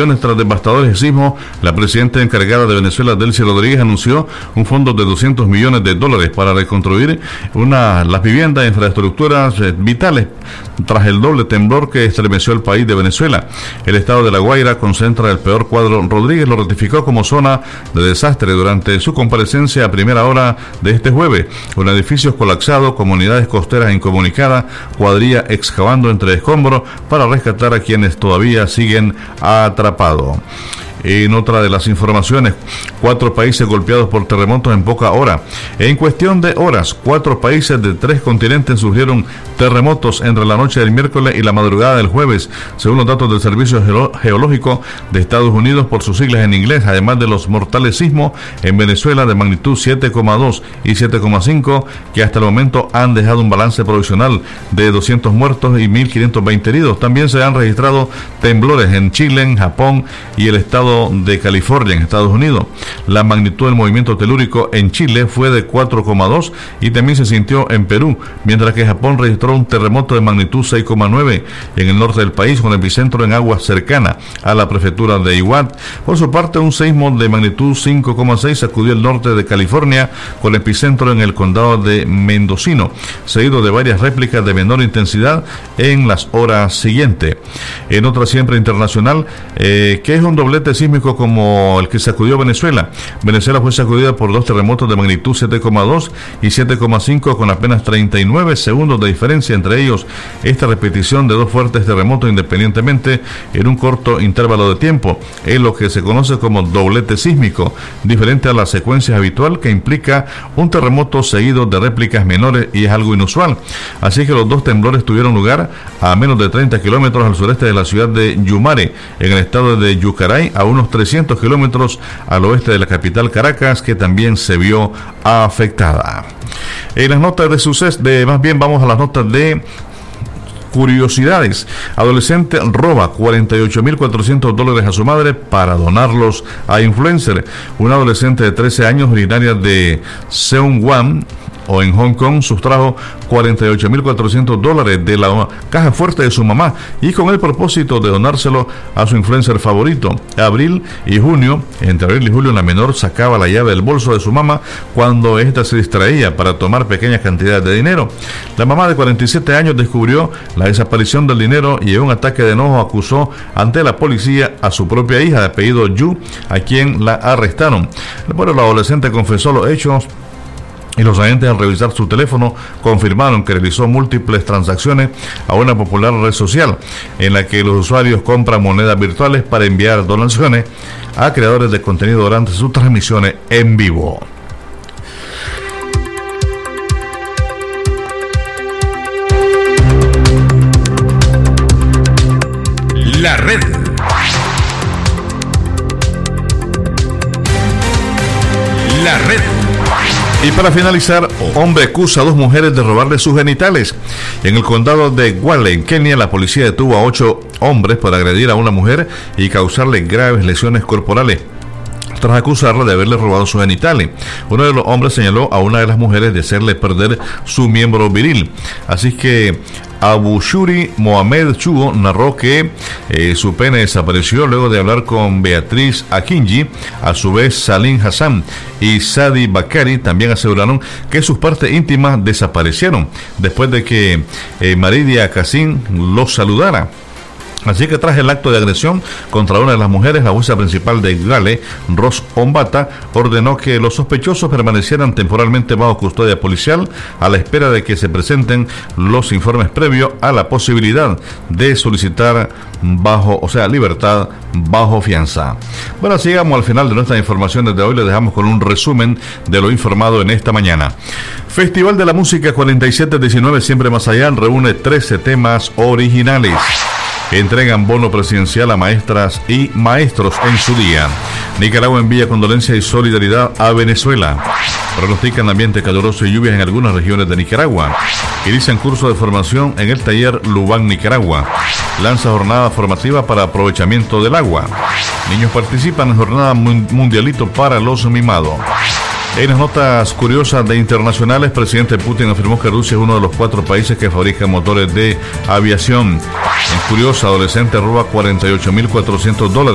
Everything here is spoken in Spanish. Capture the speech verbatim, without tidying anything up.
millones tras devastadores sismos, la presidenta encargada de Venezuela, Delcy Rodríguez, anunció un fondo de doscientos millones de dólares para reconstruir una, las viviendas e infraestructuras eh, vitales tras el doble temblor que estremeció el país de Venezuela. El estado de La Guaira concentra el peor cuadro. Rodríguez lo ratificó como zona de desastre durante su comparecencia a primera hora de este jueves. Un edificio colapsado, comunidades costeras incomunicadas, cuadrilla excavando entre escombros para rescatar a quienes todavía siguen atrapados. En otra de las informaciones, cuatro países golpeados por terremotos en poca hora. En cuestión de horas, cuatro países de tres continentes sufrieron terremotos entre la noche del miércoles y la madrugada del jueves, según los datos del Servicio Geológico de Estados Unidos, por sus siglas en inglés, además de los mortales sismos en Venezuela de magnitud siete coma dos y siete coma cinco, que hasta el momento han dejado un balance provisional de doscientos muertos y mil quinientos veinte heridos. También se han registrado temblores en Chile, en Japón y el estado de California en Estados Unidos. La magnitud del movimiento telúrico en Chile fue de cuatro coma dos y también se sintió en Perú, mientras que Japón registró un terremoto de magnitud seis coma nueve en el norte del país, con epicentro en aguas cercanas a la prefectura de Iwate. Por su parte, un sismo de magnitud cinco coma seis sacudió el norte de California, con epicentro en el condado de Mendocino, seguido de varias réplicas de menor intensidad en las horas siguientes. En otra siempre internacional, eh, que es un doblete sísmico como el que sacudió Venezuela. Venezuela fue sacudida por dos terremotos de magnitud siete coma dos y siete coma cinco, con apenas treinta y nueve segundos de diferencia entre ellos. Esta repetición de dos fuertes terremotos independientemente en un corto intervalo de tiempo es lo que se conoce como doblete sísmico, diferente a la secuencia habitual que implica un terremoto seguido de réplicas menores, y es algo inusual. Así que los dos temblores tuvieron lugar a menos de treinta kilómetros al sureste de la ciudad de Yumare, en el estado de Yucaray, a unos trescientos kilómetros al oeste de la capital Caracas, que también se vio afectada. En las notas de suceso, de más bien vamos a las notas de curiosidades. Adolescente roba cuarenta y ocho mil cuatrocientos dólares a su madre para donarlos a influencer. Una adolescente de trece años, originaria de Seongwon o en Hong Kong, sustrajo cuarenta y ocho mil cuatrocientos dólares de la caja fuerte de su mamá, y con el propósito de donárselo a su influencer favorito. Abril y junio, entre abril y julio, la menor sacaba la llave del bolso de su mamá cuando ésta se distraía para tomar pequeñas cantidades de dinero. La mamá de cuarenta y siete años descubrió la desaparición del dinero y en un ataque de enojo acusó ante la policía a su propia hija de apellido Yu, a quien la arrestaron. Pero la adolescente confesó los hechos, y los agentes, al revisar su teléfono, confirmaron que realizó múltiples transacciones a una popular red social en la que los usuarios compran monedas virtuales para enviar donaciones a creadores de contenido durante sus transmisiones en vivo. La red. La red. Y para finalizar, hombre acusa a dos mujeres de robarle sus genitales. En el condado de Gwale, en Kenia, la policía detuvo a ocho hombres por agredir a una mujer y causarle graves lesiones corporales, tras acusarla de haberle robado sus genitales. Uno de los hombres señaló a una de las mujeres de hacerle perder su miembro viril. Así que Abushuri Mohamed Chugo narró que eh, su pene desapareció luego de hablar con Beatriz Akinji. A su vez, Salim Hassan y Sadi Bakari también aseguraron que sus partes íntimas desaparecieron después de que eh, Maridia Kassim los saludara. Así que tras el acto de agresión contra una de las mujeres, la jueza principal de Gwale, Ros Ombata, ordenó que los sospechosos permanecieran temporalmente bajo custodia policial a la espera de que se presenten los informes previos a la posibilidad de solicitar bajo, o sea, libertad bajo fianza. Bueno, así llegamos al final de nuestras informaciones de hoy. Les dejamos con un resumen de lo informado en esta mañana. Festival de la Música cuarenta y siete diecinueve Siempre Más Allá reúne trece temas originales. Entregan bono presidencial a maestras y maestros en su día. Nicaragua envía condolencia y solidaridad a Venezuela. Pronostican ambiente caluroso y lluvias en algunas regiones de Nicaragua. Inician curso de formación en el taller Lubán, Nicaragua. Lanza jornada formativa para aprovechamiento del agua. Niños participan en jornada mundialito para los mimados. En las notas curiosas de internacionales, presidente Putin afirmó que Rusia es uno de los cuatro países que fabrica motores de aviación. En curiosa, adolescente roba cuarenta y ocho mil cuatrocientos dólares.